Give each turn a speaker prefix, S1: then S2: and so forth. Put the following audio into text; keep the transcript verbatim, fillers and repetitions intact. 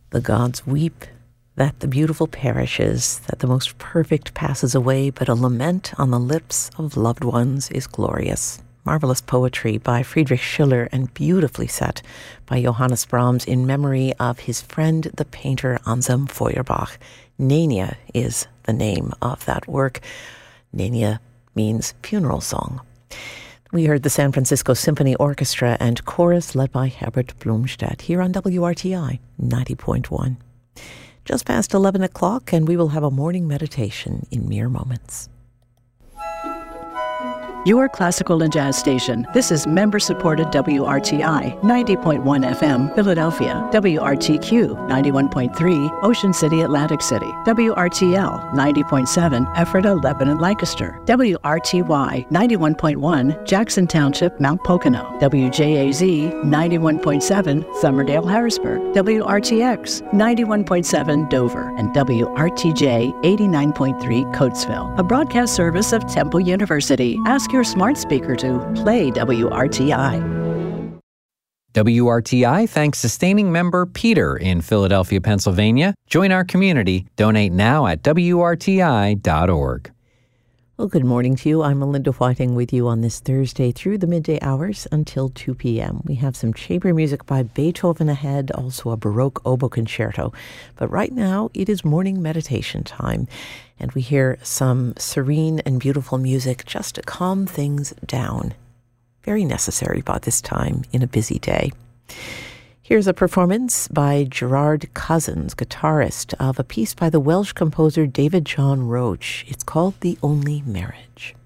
S1: The gods weep that the beautiful perishes, that the most perfect passes away, but a lament on the lips of loved ones is glorious. Marvelous poetry by Friedrich Schiller and beautifully set by Johannes Brahms in memory of his friend, the painter Anselm Feuerbach. Nenia is the name of that work. Nenia means funeral song. We heard the San Francisco Symphony Orchestra and chorus led by Herbert Blumstedt here on W R T I ninety point one. Just past eleven o'clock, and we will have a morning meditation in mere moments.
S2: Your classical and jazz station. This is member-supported W R T I ninety point one F M, Philadelphia. W R T Q ninety-one point three, Ocean City, Atlantic City. W R T L ninety point seven, Ephrata, Lebanon, Lancaster. W R T Y ninety-one point one, Jackson Township, Mount Pocono. W J A Z ninety-one point seven, Somerdale, Harrisburg. W R T X ninety-one point seven, Dover. And W R T J eighty-nine point three, Coatesville. A broadcast service of Temple University. Ask your smart speaker to play W R T I.
S3: W R T I thanks sustaining member Peter in Philadelphia, Pennsylvania. Join our community. Donate now at W R T I dot org.
S1: Well, good morning to you. I'm Melinda Whiting with you on this Thursday through the midday hours until two p.m. We have some chamber music by Beethoven ahead, also a Baroque oboe concerto. But right now, it is morning meditation time, and we hear some serene and beautiful music just to calm things down. Very necessary by this time in a busy day. Here's a performance by Gerard Cousins, guitarist, of a piece by the Welsh composer David John Roche. It's called The Only Marriage.